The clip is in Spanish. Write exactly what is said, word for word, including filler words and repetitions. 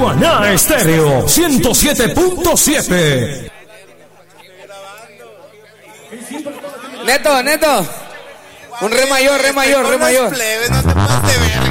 Guaná Estéreo ciento siete punto siete. Neto, Neto. Un re mayor, re mayor, re mayor. Plebe, no te pases de ver.